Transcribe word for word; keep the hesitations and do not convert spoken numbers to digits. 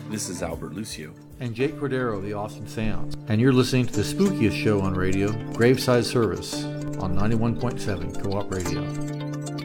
This is Albert Lucio. And Jake Cordero, the Austin Sounds. And you're listening to the spookiest show on radio, Graveside Service, on ninety-one point seven Co-op Radio.